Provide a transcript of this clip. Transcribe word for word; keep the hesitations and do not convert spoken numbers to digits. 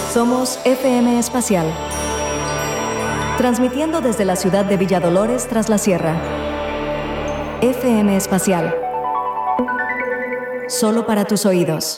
Somos F M Espacial, transmitiendo desde la ciudad de Villa Dolores tras la sierra. F M Espacial, solo para tus oídos.